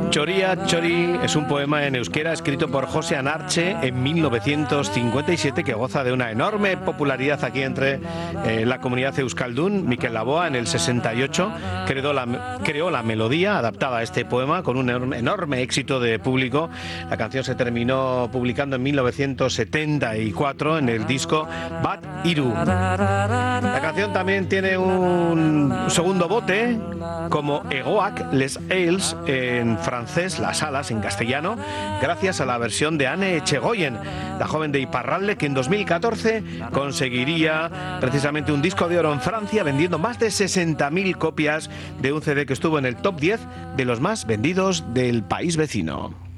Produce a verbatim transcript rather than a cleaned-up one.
Choría Chori es un poema en euskera escrito por José Anarche en mil novecientos cincuenta y siete que goza de una enorme popularidad aquí entre eh, la comunidad euskaldun. Mikel Laboa en el sesenta y ocho creó la, creó la melodía adaptada a este poema con un enorme, enorme éxito de público. La canción se terminó publicando en mil novecientos setenta y cuatro en el disco Bat Iru. La canción también tiene un segundo bote como Egoak les Ailes en francés, las alas en castellano, gracias a la versión de Anne Echegoyen, la joven de Iparralde, que en dos mil catorce conseguiría precisamente un disco de oro en Francia, vendiendo más de sesenta mil copias de un C D que estuvo en el top diez de los más vendidos del país vecino.